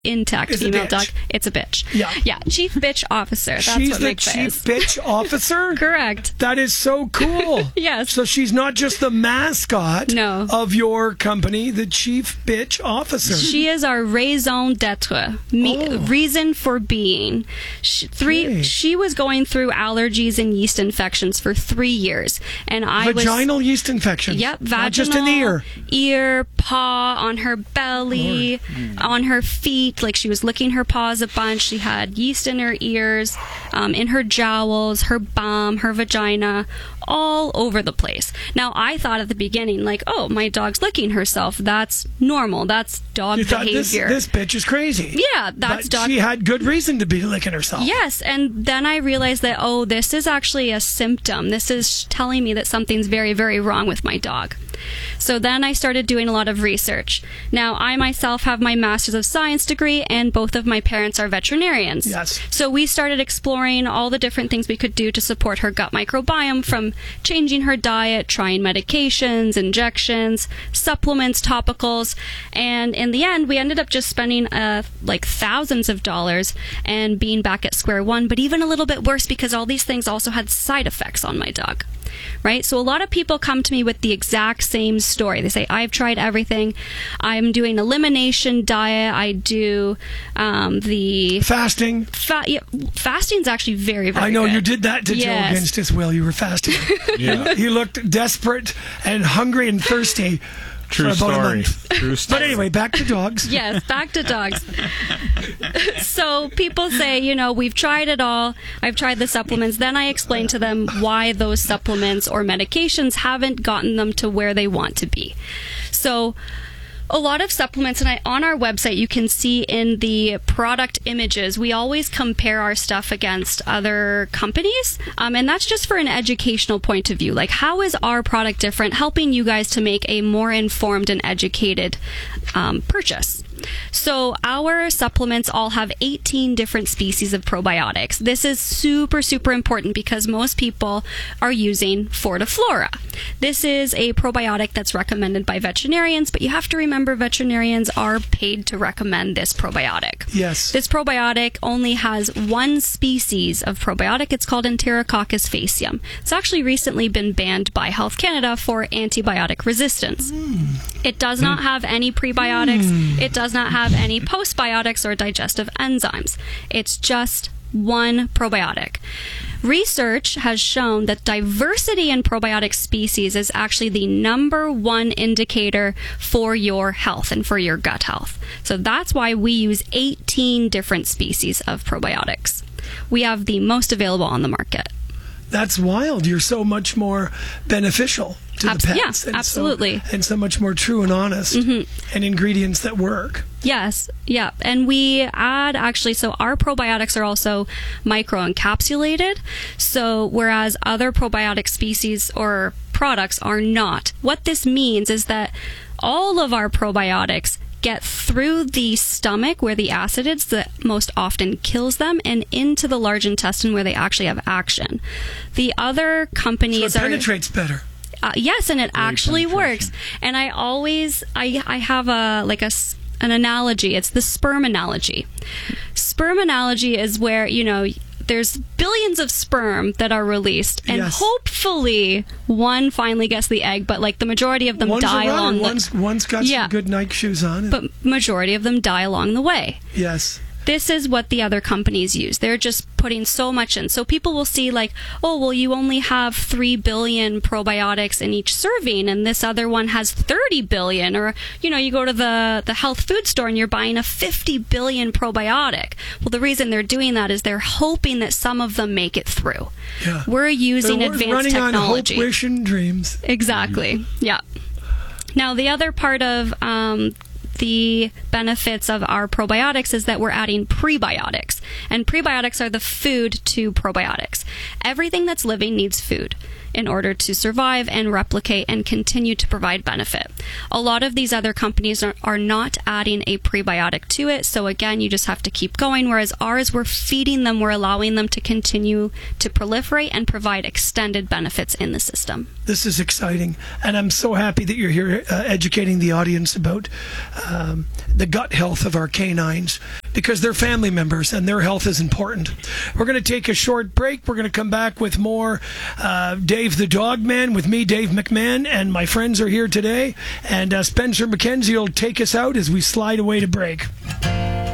intact female dog. It's a bitch. Yeah. Chief Bitch Officer. That's she's what the Magpie Chief is. Bitch Officer? Correct. That is so cool. Yes. So she's not just the mascot No. of your company, the Chief Bitch Officer. She is our raison d'etre, reason for being. She was going through allergies and yeast infections for 3 years, and vaginal yeast infections. Yep, vaginal, not just in the ear, paw, on her belly, on her feet. Like, she was licking her paws a bunch. She had yeast in her ears, in her jowls, her bum, her vagina, all over the place. Now, I thought at the beginning, like, oh, my dog's licking herself. That's normal. That's dog behavior. This bitch is crazy. Yeah, that's but dog. She had good reason to be licking herself. Yes, and then I realized that, oh, this is actually a symptom. This is telling me that something's very, very wrong with my dog. So then I started doing a lot of research. Now, I myself have my Master's of Science degree, and both of my parents are veterinarians. Yes. So we started exploring all the different things we could do to support her gut microbiome, from changing her diet, trying medications, injections, supplements, topicals, and in the end, we ended up just spending like thousands of dollars and being back at square one, but even a little bit worse because all these things also had side effects on my dog. Right? So a lot of people come to me with the exact same story. They say, I've tried everything. I'm doing elimination diet. I do the... Fasting. Fasting's actually very, very I know good. you did that to Joe against his will. You were fasting. He looked desperate and hungry and thirsty. True story. But anyway, back to dogs. Yes, back to dogs. So people say, we've tried it all. I've tried the supplements. Then I explain to them why those supplements or medications haven't gotten them to where they want to be. So a lot of supplements, and on our website you can see in the product images, we always compare our stuff against other companies, and that's just for an educational point of view. Like, how is our product different, helping you guys to make a more informed and educated purchase. So our supplements all have 18 different species of probiotics. This is super, super important because most people are using Fortiflora. This is a probiotic that's recommended by veterinarians, but you have to remember veterinarians are paid to recommend this probiotic. Yes. This probiotic only has one species of probiotic. It's called Enterococcus faecium. It's actually recently been banned by Health Canada for antibiotic resistance. It does not have any prebiotics. It does not have any postbiotics or digestive enzymes. It's just one probiotic. Research has shown that diversity in probiotic species is actually the #1 indicator for your health and for your gut health. So that's why we use 18 different species of probiotics. We have the most available on the market. That's wild. You're so much more beneficial to the pets. Yeah, absolutely. And so much more true and honest, and ingredients that work. Yes, yeah. And we add so our probiotics are also microencapsulated. So whereas other probiotic species or products are not. What this means is that all of our probiotics get through the stomach where the acid is that most often kills them and into the large intestine where they actually have action. The other companies so it penetrates better. Yes, and it actually works. And I have an analogy. It's the sperm analogy. Sperm analogy is where, there's billions of sperm that are released, and hopefully one finally gets the egg, but the majority of them die along the way. One's got some good Nike shoes on. But majority of them die along the way. Yes. This is what the other companies use. They're just putting so much in. So people will see you only have 3 billion probiotics in each serving, and this other one has 30 billion. Or, you go to the health food store and you're buying a 50 billion probiotic. Well, the reason they're doing that is they're hoping that some of them make it through. Yeah. We're using advanced technology. Running on hope, wish, and dreams. Exactly. Yeah. Now, the other part of the benefits of our probiotics is that we're adding prebiotics, and prebiotics are the food to probiotics. Everything that's living needs food in order to survive and replicate and continue to provide benefit. A lot of these other companies are not adding a prebiotic to it, so again, you just have to keep going, whereas ours, we're feeding them, we're allowing them to continue to proliferate and provide extended benefits in the system. This is exciting, and I'm so happy that you're here educating the audience about the gut health of our canines, because they're family members and their health is important. We're going to take a short break. We're going to come back with more Dave the Dog Man with me, Dave McMahon, and my friends are here today. And Spencer McKenzie will take us out as we slide away to break.